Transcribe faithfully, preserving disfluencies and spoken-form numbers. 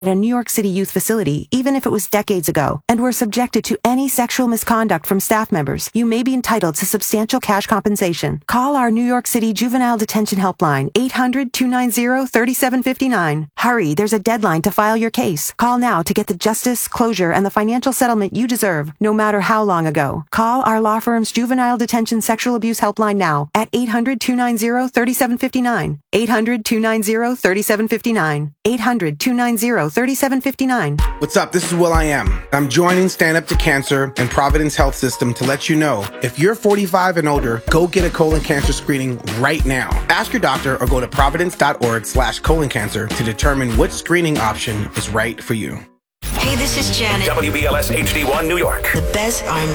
at a New York City youth facility, even if it was decades ago, and were subjected to any sexual misconduct from staff members, you may be entitled to substantial cash compensation. Call our New York City Juvenile Detention Helpline, eight hundred, two nine zero, three seven five nine. Hurry, there's a deadline to file your case. Call now to get the justice, closure, and the financial settlement you deserve, no matter how long ago. Call our law firm's Juvenile Detention Sexual Abuse Helpline now at eight hundred, two nine zero, three seven five nine. eight hundred, two nine zero, three seven five nine. eight hundred, two nine zero, three seven five nine. What's up? This is Will I Am. I'm joining Stand Up to Cancer and Providence Health System to let you know if you're forty-five and older, go get a colon cancer screening right now. Ask your doctor or go to providence.org slash colon cancer to determine which screening option is right for you. Hey, this is Janet. W B L S H D one New York. The best R and